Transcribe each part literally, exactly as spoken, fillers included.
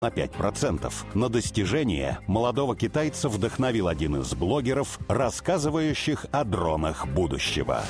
на пять процентов. На достижение молодого китайца вдохновил один из блогеров, рассказывающих о дронах будущего.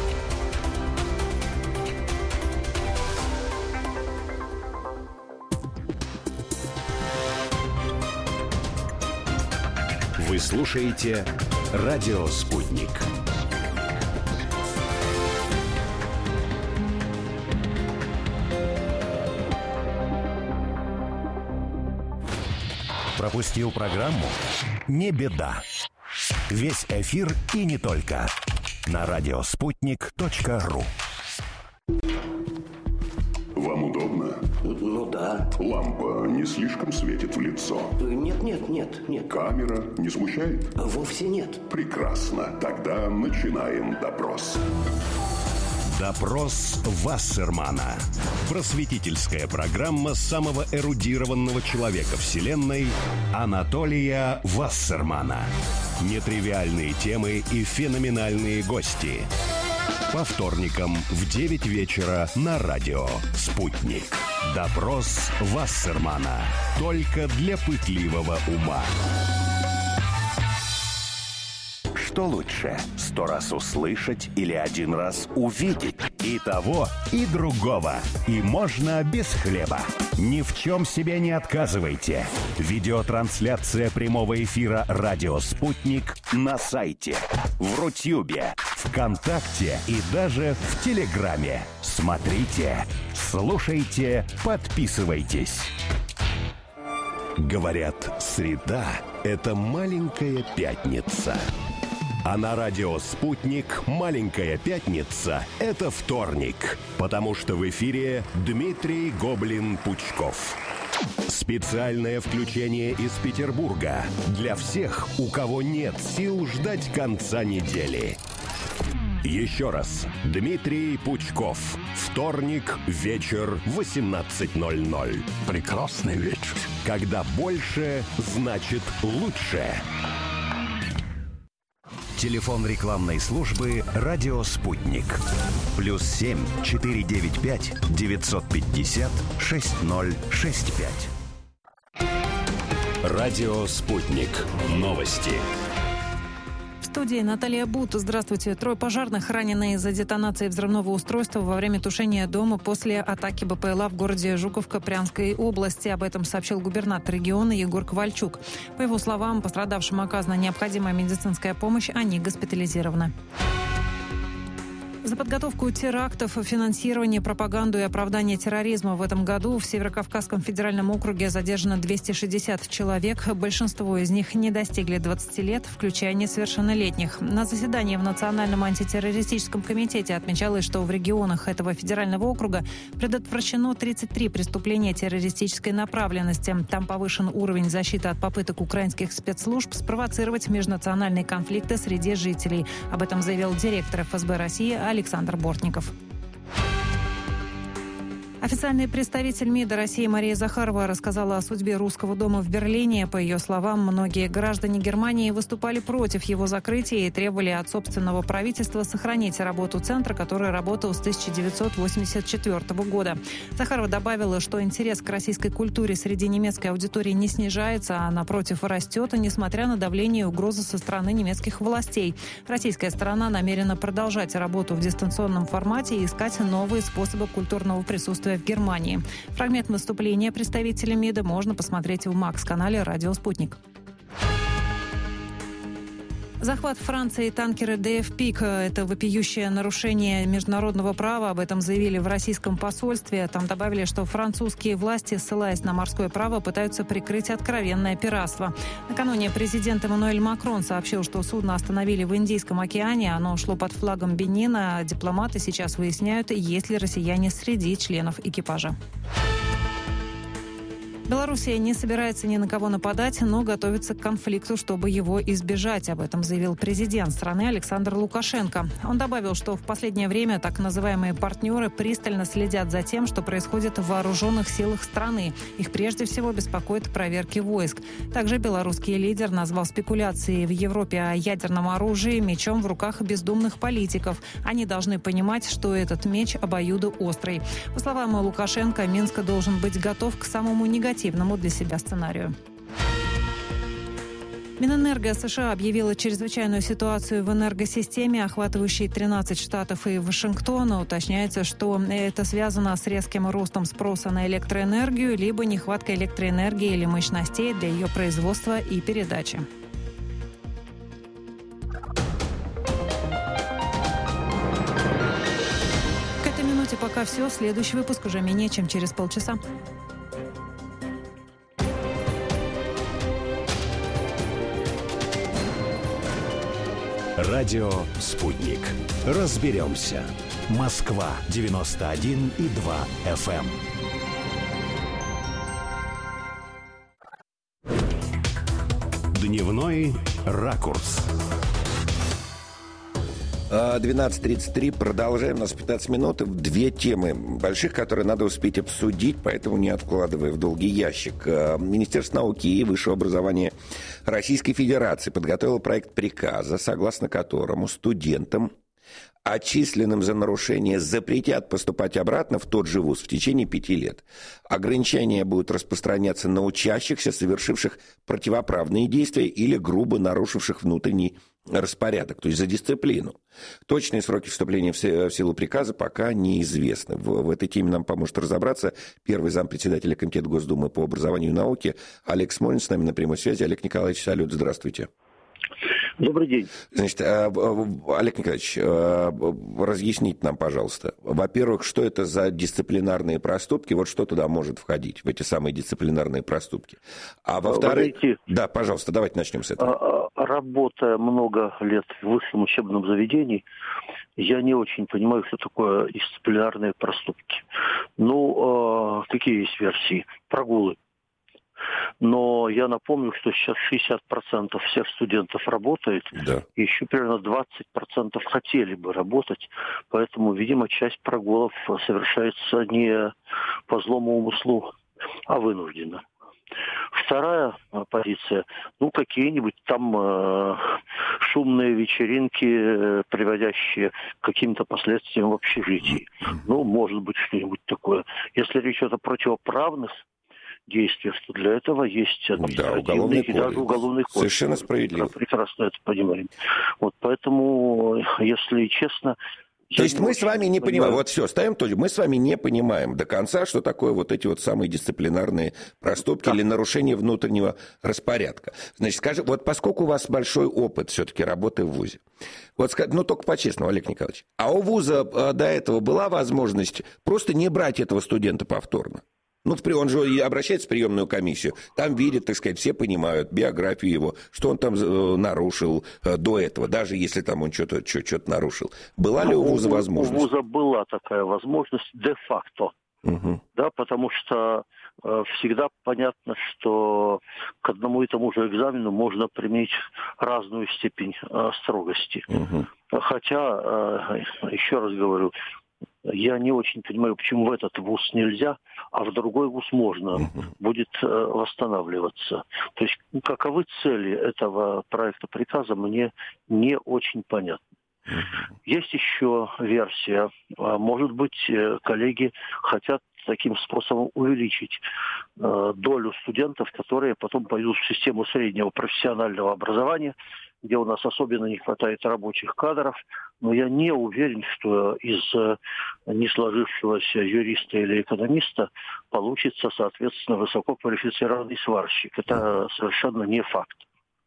Вы слушаете «Радио Спутник». Пропустил программу? Не беда. Весь эфир и не только. На радиоспутник точка ру. Вам удобно? Ну да. Лампа не слишком светит в лицо? Нет, нет, нет, нет. Камера не смущает? Вовсе нет. Прекрасно. Тогда начинаем допрос. Допрос Вассермана. Просветительская программа самого эрудированного человека Вселенной Анатолия Вассермана. Нетривиальные темы и феноменальные гости. По вторникам в девять вечера на радио «Спутник». Допрос Вассермана. Только для пытливого ума. Что лучше, сто раз услышать или один раз увидеть? И того, и другого. И можно без хлеба. Ни в чем себе не отказывайте. Видеотрансляция прямого эфира «Радио Спутник» на сайте, в Рутюбе, ВКонтакте и даже в Телеграме. Смотрите, слушайте, подписывайтесь. Говорят, среда – это маленькая пятница. А на радио «Спутник» маленькая пятница – это вторник, потому что в эфире Дмитрий Гоблин-Пучков. Специальное включение из Петербурга для всех, у кого нет сил ждать конца недели. Еще раз, Дмитрий Пучков. Вторник, вечер, восемнадцать ноль ноль. Прекрасный вечер. Когда больше, значит лучше. Телефон рекламной службы «Радио Спутник». Плюс семь четыре девять пять девятьсот пятьдесят шесть ноль шесть пять. «Радио Спутник». Новости. В студии Наталья Бут. Здравствуйте. Трое пожарных ранены из-за детонации взрывного устройства во время тушения дома после атаки БПЛА в городе Жуковка Брянской области. Об этом сообщил губернатор региона Егор Ковальчук. По его словам, пострадавшим оказана необходимая медицинская помощь, они госпитализированы. За подготовку терактов, финансирование, пропаганду и оправдание терроризма в этом году в Северокавказском федеральном округе задержано двести шестьдесят человек. Большинство из них не достигли двадцати лет, включая несовершеннолетних. На заседании в Национальном антитеррористическом комитете отмечалось, что в регионах этого федерального округа предотвращено тридцать три преступления террористической направленности. Там повышен уровень защиты от попыток украинских спецслужб спровоцировать межнациональные конфликты среди жителей. Об этом заявил директор эф эс бэ России Александр Бортников. Официальный представитель МИДа России Мария Захарова рассказала о судьбе Русского дома в Берлине. По ее словам, многие граждане Германии выступали против его закрытия и требовали от собственного правительства сохранить работу центра, который работал с тысяча девятьсот восемьдесят четвёртого года. Захарова добавила, что интерес к российской культуре среди немецкой аудитории не снижается, а напротив растет, несмотря на давление и угрозы со стороны немецких властей. Российская сторона намерена продолжать работу в дистанционном формате и искать новые способы культурного присутствия в Германии. Фрагмент выступления представителя МИДа можно посмотреть в МАКС-канале «Радио Спутник». Захват Франции танкера ди эф Пик – это вопиющее нарушение международного права. Об этом заявили в российском посольстве. Там добавили, что французские власти, ссылаясь на морское право, пытаются прикрыть откровенное пиратство. Накануне президент Эммануэль Макрон сообщил, что судно остановили в Индийском океане. Оно шло под флагом Бенина. Дипломаты сейчас выясняют, есть ли россияне среди членов экипажа. Белоруссия не собирается ни на кого нападать, но готовится к конфликту, чтобы его избежать. Об этом заявил президент страны Александр Лукашенко. Он добавил, что в последнее время так называемые партнеры пристально следят за тем, что происходит в вооруженных силах страны. Их прежде всего беспокоят проверки войск. Также белорусский лидер назвал спекуляции в Европе о ядерном оружии мечом в руках бездумных политиков. Они должны понимать, что этот меч обоюдоострый. По словам Лукашенко, Минск должен быть готов к самому негативному негативному для себя сценарию. Минэнерго США объявила чрезвычайную ситуацию в энергосистеме, охватывающей тринадцать штатов и Вашингтон. Уточняется, что это связано с резким ростом спроса на электроэнергию, либо нехваткой электроэнергии или мощностей для ее производства и передачи. К этой минуте пока все. Следующий выпуск уже менее чем через полчаса. Радио «Спутник». Разберемся. Москва девяносто один и два эф эм. Дневной ракурс. двенадцать тридцать три. Продолжаем. У нас пятнадцать минут. Две темы больших, которые надо успеть обсудить, поэтому не откладывая в долгий ящик. Министерство науки и высшего образования Российской Федерации подготовило проект приказа, согласно которому студентам, отчисленным за нарушение, запретят поступать обратно в тот же вуз в течение пяти лет. Ограничения будут распространяться на учащихся, совершивших противоправные действия или грубо нарушивших внутренний распорядок, то есть за дисциплину. Точные сроки вступления в силу приказа пока неизвестны. В, в этой теме нам поможет разобраться первый зампредседателя Комитета Госдумы по образованию и науке Олег Смолин с нами на прямой связи. Олег Николаевич, салют, здравствуйте. Добрый день. Значит, Олег Николаевич, разъясните нам, пожалуйста, во-первых, что это за дисциплинарные проступки, вот что туда может входить, в эти самые дисциплинарные проступки. А во-вторых... Знаете, да, пожалуйста, давайте начнем с этого. Работая много лет в высшем учебном заведении, я не очень понимаю, что такое дисциплинарные проступки. Ну, какие есть версии? Прогулы. Но я напомню, что сейчас шестьдесят процентов всех студентов работает, да. И еще примерно двадцать процентов хотели бы работать, поэтому, видимо, часть прогулов совершается не по злому умыслу, а вынужденно. Вторая позиция, ну, какие-нибудь там э, шумные вечеринки, э, приводящие к каким-то последствиям в общежитии. Ну, может быть, что-нибудь такое. Если речь идет о противоправных действиях, что для этого есть административный и даже уголовный кодекс. Совершенно справедливо. Прекрасно это понимаем. Вот поэтому, если честно... То есть мы с вами не понимаем, вот все, ставим точку, мы с вами не понимаем до конца, что такое вот эти вот самые дисциплинарные проступки, да, или нарушение внутреннего распорядка. Значит, скажи, вот поскольку у вас большой опыт все-таки работы в вузе, вот, ну только по-честному, Олег Николаевич, а у вуза до этого была возможность просто не брать этого студента повторно? Ну, он же обращается в приемную комиссию, там видят, так сказать, все понимают биографию его, что он там нарушил до этого, даже если там он что-то, что-то нарушил. Была ли у вуза возможность? У вуза была такая возможность де-факто, угу. Да, потому что э, всегда понятно, что к одному и тому же экзамену можно применить разную степень э, строгости. Угу. Хотя, э, еще раз говорю, я не очень понимаю, почему в этот вуз нельзя, а в другой вуз можно, uh-huh. будет э, восстанавливаться. То есть каковы цели этого проекта приказа, мне не очень понятно. Uh-huh. Есть еще версия. Может быть, коллеги хотят таким способом увеличить э, долю студентов, которые потом пойдут в систему среднего профессионального образования, где у нас особенно не хватает рабочих кадров, но я не уверен, что из не сложившегося юриста или экономиста получится, соответственно, высококвалифицированный сварщик. Это совершенно не факт.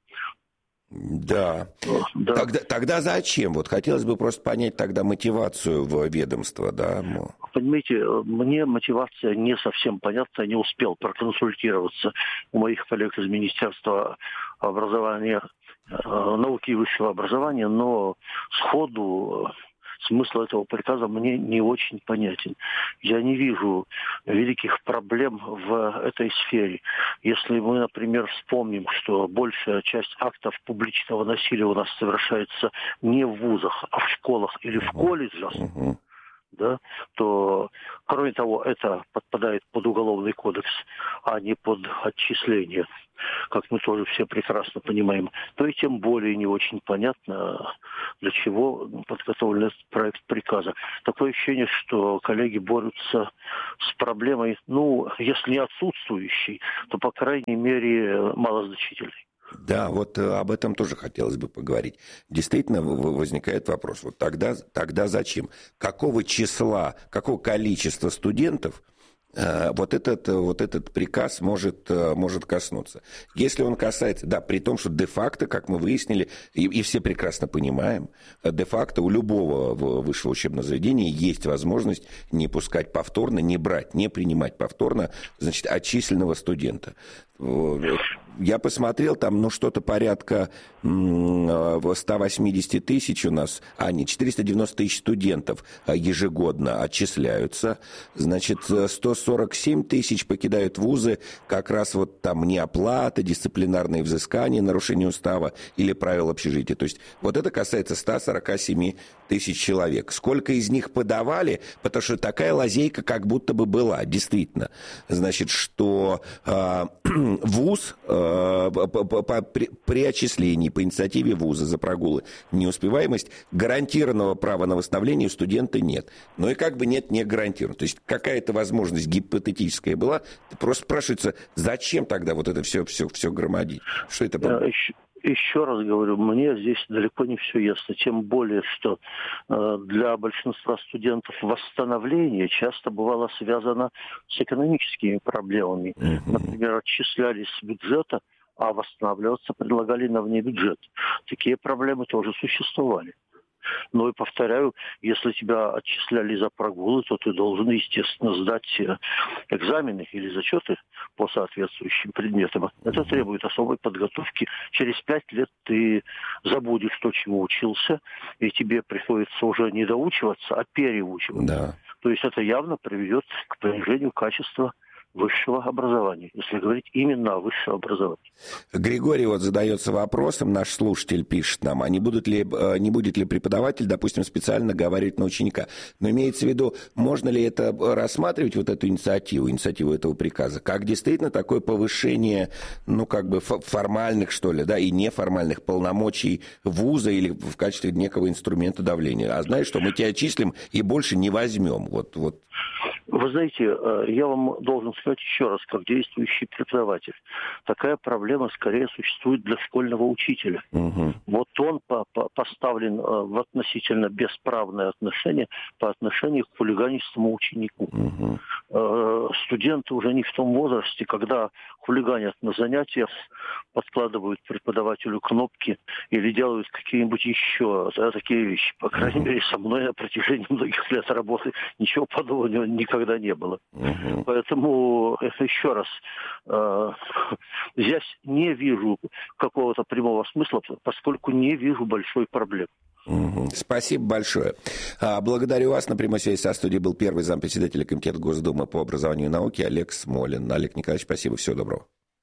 Да. да. Тогда, тогда зачем? Вот хотелось бы просто понять тогда мотивацию в ведомства, да? Понимаете, мне мотивация не совсем понятна, не успел проконсультироваться у моих коллег из Министерства образования, науки и высшего образования, но сходу смысл этого приказа мне не очень понятен. Я не вижу великих проблем в этой сфере. Если мы, например, вспомним, что большая часть актов публичного насилия у нас совершается не в вузах, а в школах или в колледжах, uh-huh. да, то, кроме того, это подпадает под уголовный кодекс, а не под отчисление, как мы тоже все прекрасно понимаем, то и тем более не очень понятно, для чего подготовлен этот проект приказа. Такое ощущение, что коллеги борются с проблемой, ну, если не отсутствующей, то, по крайней мере, малозначительной. Да, вот об этом тоже хотелось бы поговорить. Действительно возникает вопрос, вот тогда, тогда зачем? Какого числа, какого количества студентов вот этот, вот этот приказ может, может коснуться? Если он касается, да, при том, что де-факто, как мы выяснили, и, и все прекрасно понимаем, де-факто у любого высшего учебного заведения есть возможность не пускать повторно, не брать, не принимать повторно, значит, отчисленного студента. Я посмотрел, там, ну, что-то порядка сто восемьдесят тысяч у нас, а не, четыреста девяносто тысяч студентов ежегодно отчисляются. Значит, сто сорок семь тысяч покидают вузы как раз вот там неоплата, дисциплинарные взыскания, нарушение устава или правил общежития. То есть вот это касается ста сорока семи тысяч человек. Сколько из них подавали? Потому что такая лазейка как будто бы была, действительно. Значит, что э, вуз э, по, по, по, при, при отчислении по инициативе вуза за прогулы неуспеваемость гарантированного права на восстановление у студента нет. Но и как бы нет, не гарантировано. То есть какая-то возможность гипотетическая была. Просто спрашивается, зачем тогда вот это все, все, все громадить? Что это было? Еще раз говорю, мне здесь далеко не все ясно. Тем более, что э, для большинства студентов восстановление часто бывало связано с экономическими проблемами. Mm-hmm. Например, отчислялись с бюджета, а восстанавливаться предлагали на внебюджет. Такие проблемы тоже существовали. Но и повторяю, если тебя отчисляли за прогулы, то ты должен, естественно, сдать экзамены или зачеты по соответствующим предметам. Это требует особой подготовки. Через пять лет ты забудешь то, чему учился, и тебе приходится уже не доучиваться, а переучиваться. Да. То есть это явно приведет к понижению качества высшего образования, если говорить именно о высшем образовании. Григорий вот задается вопросом, наш слушатель пишет нам, а не, будут ли, не будет ли преподаватель, допустим, специально говорить на ученика? Но имеется в виду, можно ли это рассматривать, вот эту инициативу, инициативу этого приказа, как действительно такое повышение, ну, как бы формальных, что ли, да, и неформальных полномочий вуза или в качестве некого инструмента давления? А знаешь что, мы тебя отчислим и больше не возьмем, вот, вот. Вы знаете, я вам должен сказать еще раз, как действующий преподаватель, такая проблема скорее существует для школьного учителя. Угу. Вот он по- по- поставлен в относительно бесправное отношение по отношению к хулиганистому ученику. Угу. Студенты уже не в том возрасте, когда хулиганят на занятиях, подкладывают преподавателю кнопки или делают какие-нибудь еще да, такие вещи. По крайней мере, со мной на протяжении многих лет работы ничего подобного никогда не было. Uh-huh. Поэтому, еще раз, э, здесь не вижу какого-то прямого смысла, поскольку не вижу большой проблемы. Угу. Спасибо большое. Благодарю вас. На прямой связи со студией был первый зампредседателя Комитета Госдумы по образованию и науке Олег Смолин. Олег Николаевич, спасибо. Всего доброго.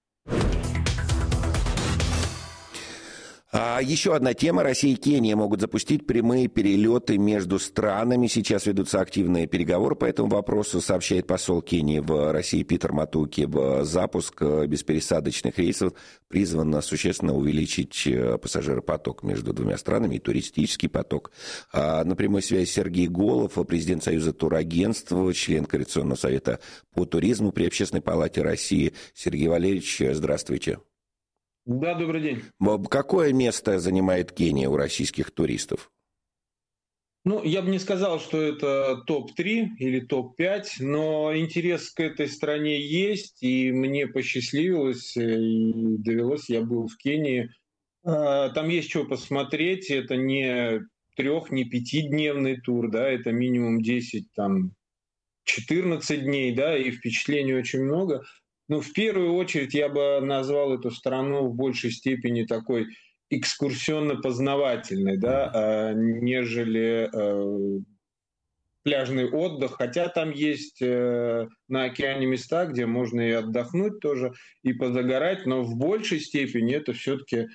Еще одна тема. Россия и Кения могут запустить прямые перелеты между странами. Сейчас ведутся активные переговоры по этому вопросу, сообщает посол Кении в России Питер Матуки. Запуск беспересадочных рейсов призван существенно увеличить пассажиропоток между двумя странами и туристический поток. На прямой связи Сергей Голов, президент Союза турагентств, член Координационного совета по туризму при Общественной палате России. Сергей Валерьевич, здравствуйте. Да, добрый день. Какое место занимает Кения у российских туристов? Ну, я бы не сказал, что это топ три или топ пять, но интерес к этой стране есть, и мне посчастливилось, и довелось, я был в Кении. Там есть что посмотреть, это не трех, не пятидневный тур, да, это минимум десять, там, четырнадцать дней, да, и впечатлений очень много. Ну, в первую очередь я бы назвал эту страну в большей степени такой экскурсионно-познавательной, да, нежели э, пляжный отдых. Хотя там есть э, на океане места, где можно и отдохнуть тоже, и позагорать, но в большей степени это все-таки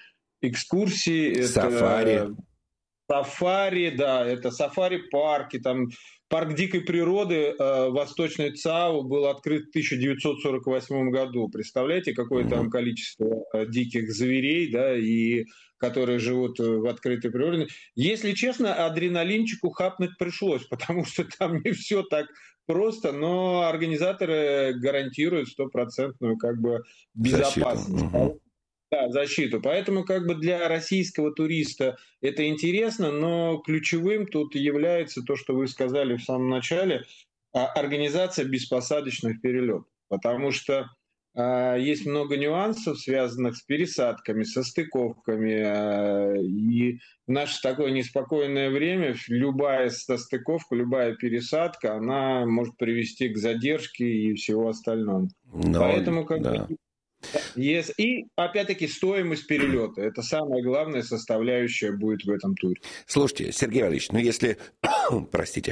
экскурсии. Сафари. Это, сафари, да, это сафари-парки, там парк дикой природы э, Восточный ЦАУ был открыт в тысяча девятьсот сорок восьмом году. Представляете, какое там количество э, диких зверей, да, и которые живут в открытой природе. Если честно, адреналинчику хапнуть пришлось, потому что там не все так просто, но организаторы гарантируют стопроцентную как бы безопасность. Защиту. Да, защиту. Поэтому как бы для российского туриста это интересно, но ключевым тут является то, что вы сказали в самом начале, организация беспосадочных перелетов. Потому что есть много нюансов, связанных с пересадками, со стыковками. И в наше такое неспокойное время любая состыковка, любая пересадка, она может привести к задержке и всего остального. Но, Поэтому как да. бы... Yes. И, опять-таки, стоимость перелета. Это самая главная составляющая будет в этом туре. Слушайте, Сергей Валерьевич, ну если, простите,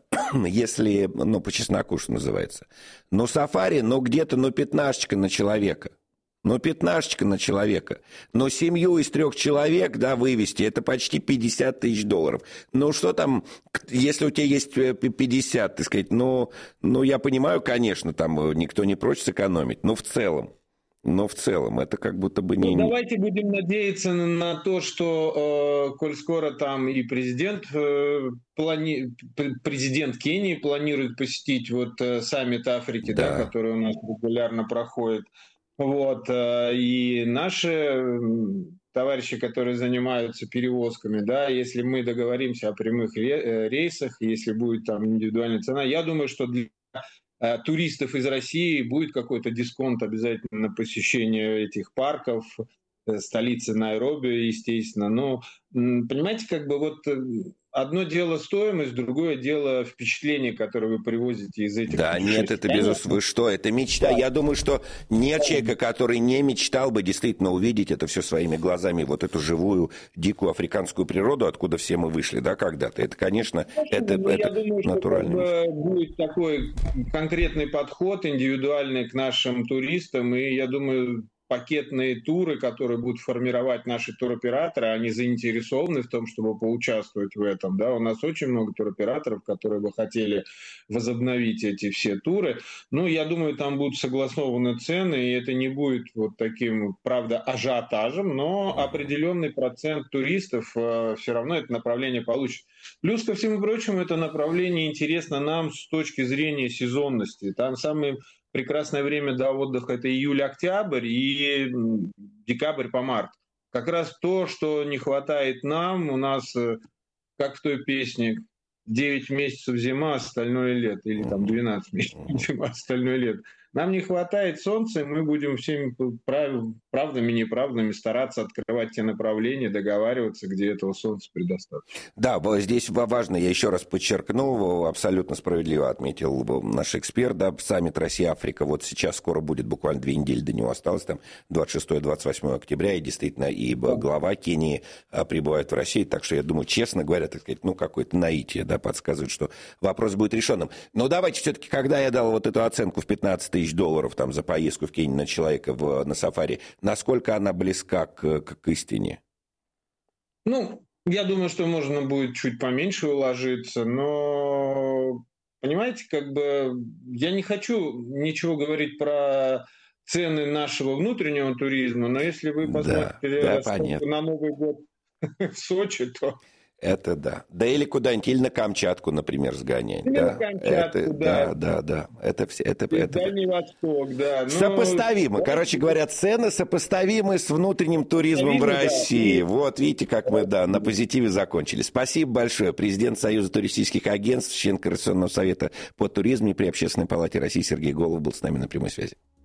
если, ну, по чесноку, что называется, ну, сафари, ну, где-то, ну, пятнашечка на человека. Ну, пятнашечка на человека. Но семью из трех человек, да, вывести, это почти пятьдесят тысяч долларов. Ну, что там, если у тебя есть пятьдесят, так сказать, ну, ну, я понимаю, конечно, там никто не прочь сэкономить, но в целом. Но в целом это как будто бы не... Ну, давайте будем надеяться на то, что, э, коль скоро там и президент, э, плани... президент Кении планирует посетить вот э, саммит Африки, да. Да, который у нас регулярно проходит, вот, э, и наши товарищи, которые занимаются перевозками, да, если мы договоримся о прямых рейсах, если будет там индивидуальная цена, я думаю, что для туристов из России будет какой-то дисконт обязательно на посещение этих парков, столицы Найроби, естественно. Но, понимаете, как бы вот одно дело стоимость, другое дело впечатление, которое вы привозите из этих Да, нет, это безусловно. Вы что, это мечта. Да. Я думаю, что нет человека, который не мечтал бы действительно увидеть это все своими глазами, вот эту живую, дикую африканскую природу, откуда все мы вышли, да, когда-то. Это, конечно, это, ну, это я думаю, натурально. Что будет такой конкретный подход индивидуальный к нашим туристам, и я думаю, пакетные туры, которые будут формировать наши туроператоры, они заинтересованы в том, чтобы поучаствовать в этом. Да? У нас очень много туроператоров, которые бы хотели возобновить эти все туры. Ну, я думаю, там будут согласованы цены, и это не будет вот таким, правда, ажиотажем, но определенный процент туристов э, все равно это направление получит. Плюс, ко всему прочему, это направление интересно нам с точки зрения сезонности. Там самый прекрасное время для отдыха – это июль-октябрь и декабрь по март. Как раз то, что не хватает нам, у нас, как в той песне, девять месяцев зима, остальное лето, или там двенадцать месяцев зима, остальное лето. Нам не хватает солнца, и мы будем всеми прав... правдами, неправдами стараться открывать те направления, договариваться, где этого солнца предостаточно. Да, здесь важно, я еще раз подчеркну, абсолютно справедливо отметил наш эксперт, да, саммит Россия-Африка, вот сейчас скоро будет, буквально две недели до него осталось, там двадцать шестое - двадцать восьмое октября, и действительно и глава Кении прибывает в Россию, так что я думаю, честно говоря, так сказать, ну, какое-то наитие, да, подсказывает, что вопрос будет решенным. Но давайте все-таки, когда я дал вот эту оценку в пятнадцать тысяч долларов там, за поездку в Кению на человека в, на сафари, насколько она близка к, к, к истине? Ну, я думаю, что можно будет чуть поменьше уложиться, но, понимаете, как бы я не хочу ничего говорить про цены нашего внутреннего туризма, но если вы посмотрите да, да, на Новый год в Сочи, то... Это да. Да или куда-нибудь, или на Камчатку, например, сгонять. Или да. на Камчатку, это, да. Да, да, да. Это все. Это, это... Дальний Восток, да. Но... Сопоставимо. Короче говоря, цены сопоставимы с внутренним туризмом в России. Да. Вот, видите, как мы, да, на позитиве закончили. Спасибо большое. Президент Союза туристических агентств, член Координационного совета по туризму при Общественной палате России Сергей Голуб был с нами на прямой связи.